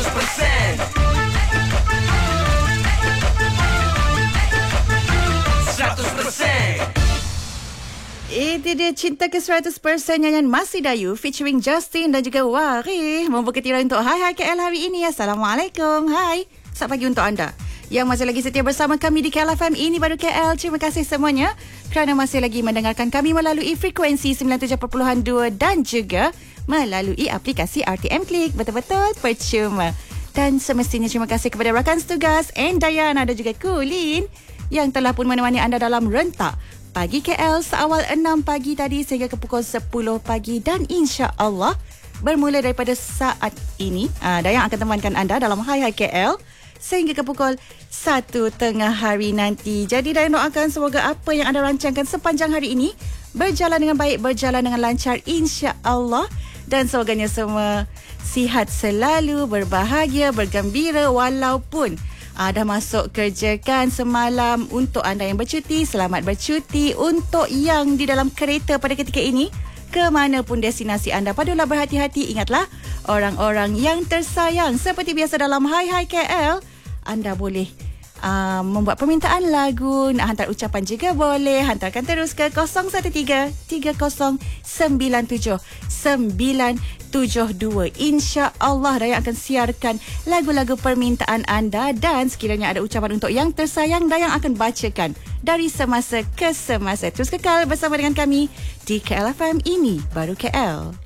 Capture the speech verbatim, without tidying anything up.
seratus persen seratus persen. Itu dia Cinta ke seratus persen nyanyian Masih Dayu featuring Justin dan juga Wari membuka tirai untuk Hai Hai K L hari ini. Assalamualaikum. Hai. Selamat pagi untuk anda yang masih lagi setia bersama kami di K L F M Ini Baru K L. Terima kasih semuanya kerana masih lagi mendengarkan kami melalui frekuensi sembilan puluh tujuh perpuluhan dua dan juga melalui aplikasi R T M Klik. Betul-betul percuma. Dan semestinya terima kasih kepada rakan setugas Endayana dan juga Kulin yang telah pun menemani anda dalam rentak Pagi K L seawal enam pagi tadi sehingga ke pukul sepuluh pagi dan insya-Allah bermula daripada saat ini uh, Dayang akan temankan anda dalam Hai Hai K L sehingga ke pukul satu tengah hari nanti. Jadi Dayang doakan semoga apa yang anda rancangkan sepanjang hari ini berjalan dengan baik, berjalan dengan lancar insya-Allah dan semoganya semua sihat selalu, berbahagia, bergembira walaupun Ah, dah masuk kerja kan semalam. Untuk anda yang bercuti, selamat bercuti. Untuk yang di dalam kereta pada ketika ini, ke mana pun destinasi anda, padulah berhati-hati. Ingatlah, orang-orang yang tersayang. Seperti biasa dalam Hai Hai K L, anda boleh uh, membuat permintaan lagu, nak hantar ucapan juga boleh. Hantarkan terus ke kosong satu tiga tiga kosong sembilan tujuh sembilan tujuh dua. InsyaAllah Dayang akan siarkan lagu-lagu permintaan anda dan sekiranya ada ucapan untuk yang tersayang, Dayang akan bacakan dari semasa ke semasa. Terus kekal bersama dengan kami di K L F M Ini Baru K L.